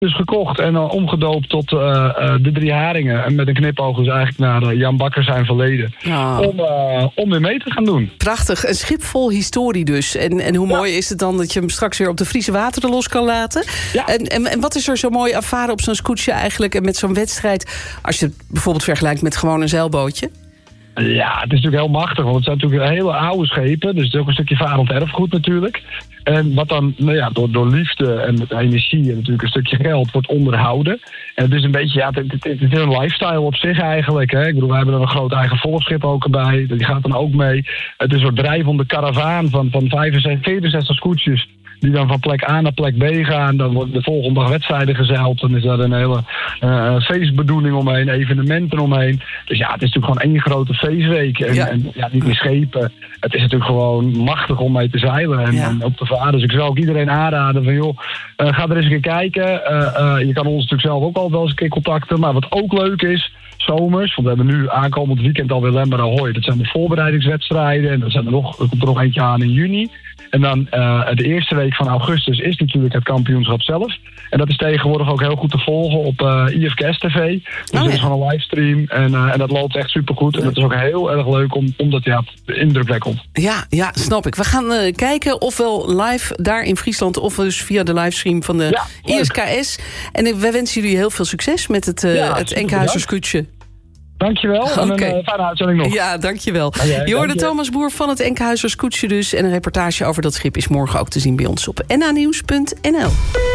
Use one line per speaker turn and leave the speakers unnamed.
Dus gekocht en omgedoopt tot de Drie Haringen. En met een knipoog dus eigenlijk naar Jan Bakker zijn verleden. Om weer mee te gaan doen.
Prachtig. Een schip vol historie dus. En hoe mooi is het dan dat je hem straks weer op de Friese wateren los kan laten? Ja. En wat is er zo mooi aan varen op zo'n scootje eigenlijk en met zo'n wedstrijd, als je het bijvoorbeeld vergelijkt met gewoon een zeilbootje?
Ja, het is natuurlijk heel machtig, want het zijn natuurlijk hele oude schepen. Dus het is ook een stukje varend erfgoed natuurlijk. En wat dan door liefde en met energie en natuurlijk een stukje geld wordt onderhouden. En het is een beetje, het is een lifestyle op zich eigenlijk. Hè? Ik bedoel, we hebben er een groot eigen volksschip ook bij. Die gaat dan ook mee. Het is een soort drijvende karavaan van 64 scootjes. Die dan van plek A naar plek B gaan. Dan worden de volgende dag wedstrijden gezeild. Dan is daar een hele feestbedoeling omheen. Evenementen omheen. Dus ja, het is natuurlijk gewoon één grote feestweek. En niet meer schepen. Het is natuurlijk gewoon machtig om mee te zeilen. En op te varen. Dus ik zou ook iedereen aanraden van joh, ga er eens een keer kijken. Je kan ons natuurlijk zelf ook al wel eens een keer contacten. Maar wat ook leuk is, zomers, want we hebben nu aankomend weekend alweer Lemmer Ahoy. Dat zijn de voorbereidingswedstrijden. En er komt er nog eentje aan in juni. En dan de eerste week van augustus is natuurlijk het kampioenschap zelf. En dat is tegenwoordig ook heel goed te volgen op IFKS TV. Dus dat is gewoon een livestream. En dat loopt echt supergoed. En dat is ook heel erg leuk, omdat indrukwekkend.
Ja, snap ik. We gaan kijken ofwel live daar in Friesland of dus via de livestream van de IFKS. En wij wensen jullie heel veel succes met het Enkhuizerscootje.
Dankjewel. En een fijne uitzending nog.
Ja, dankjewel. Je hoorde Thomas Boer van het Enkhuizerscootje dus. En een reportage over dat schip is morgen ook te zien bij ons op NAnieuws.nl.